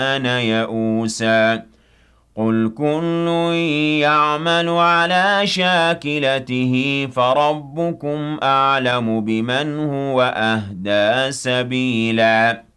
كان يئوسا قل كل يعمل على شاكلته فربكم أعلم بمن هو أهدى سبيلا